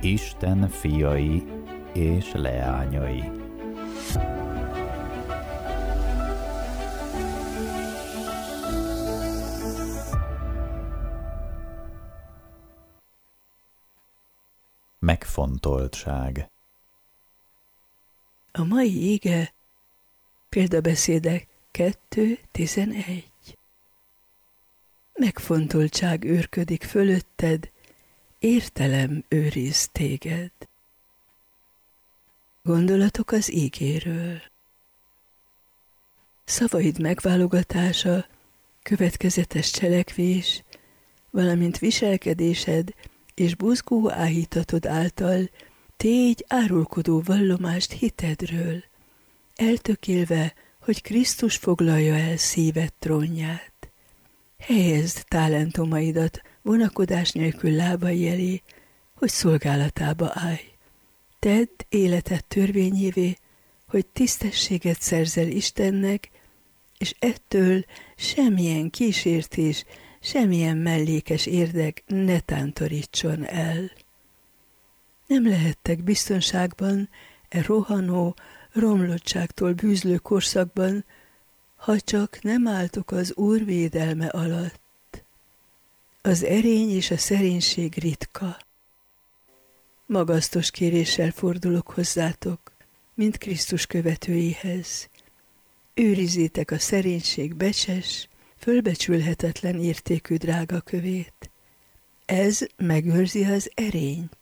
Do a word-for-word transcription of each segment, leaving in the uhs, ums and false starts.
Isten fiai és leányai. Megfontoltság. A mai ige Példabeszédek kettő tizenegy. Megfontoltság őrködik fölötted, értelem őriz téged. Gondolatok az ígéről. Szavaid megválogatása, következetes cselekvés, valamint viselkedésed és buzgó áhítatod által tégy árulkodó vallomást hitedről, eltökélve, hogy Krisztus foglalja el szíved trónját. Helyezd talentumaidat vonakodás nélkül lábai elé, hogy szolgálatába állj. Tedd életed törvényévé, hogy tisztességet szerzel Istennek, és ettől semmilyen kísértés, semmilyen mellékes érdek ne tántorítson el. Nem lehettek biztonságban e rohanó, romlottságtól bűzlő korszakban, ha csak nem álltok az Úr védelme alatt. Az erény és a szerénység ritka. Magasztos kéréssel fordulok hozzátok, mint Krisztus követőihez. Őrizzétek a szerénység becses, fölbecsülhetetlen értékű drága kövét. Ez megőrzi az erényt.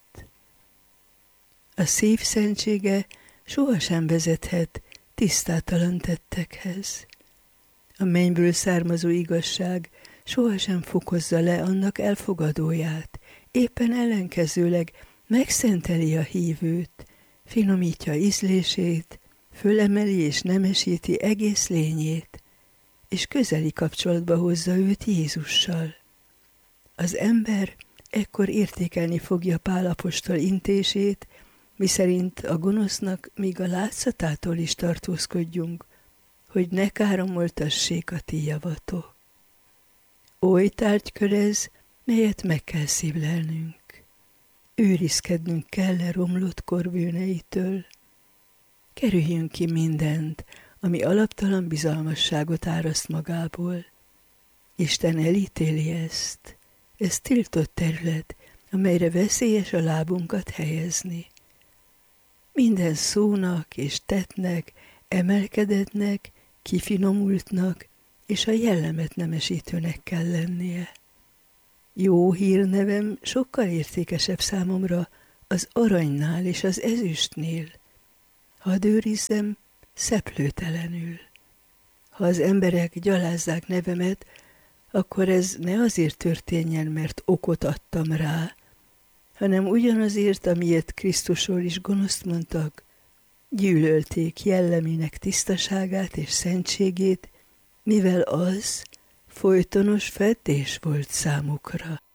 A szív szentsége sohasem vezethet tisztátalan tettekhez. A mennyből származó igazság sohasem fokozza le annak elfogadóját, éppen ellenkezőleg megszenteli a hívőt, finomítja ízlését, fölemeli és nemesíti egész lényét, és közeli kapcsolatba hozza őt Jézussal. Az ember ekkor értékelni fogja Pál apostol intését, miszerint a gonosznak még a látszatától is tartózkodjunk, hogy ne káromoltassék a ti javatok. Oly tárgykör ez, melyet meg kell szívlelnünk. Őrizkednünk kell e romlott kor bűneitől. Kerüljünk ki mindent, ami alaptalan bizalmasságot áraszt magából. Isten elítéli ezt. Ez tiltott terület, amelyre veszélyes a lábunkat helyezni. Minden szónak és tettnek, emelkedetnek, kifinomultnak és a jellemet nemesítőnek kell lennie. Jó hírnevem sokkal értékesebb számomra az aranynál és az ezüstnél. Hadd őrizzem szeplőtelenül. Ha az emberek gyalázzák nevemet, akkor ez ne azért történjen, mert okot adtam rá, hanem ugyanazért, amiért Krisztusról is gonoszt mondtak, gyűlölték jellemének tisztaságát és szentségét, mivel az folytonos fedés volt számukra.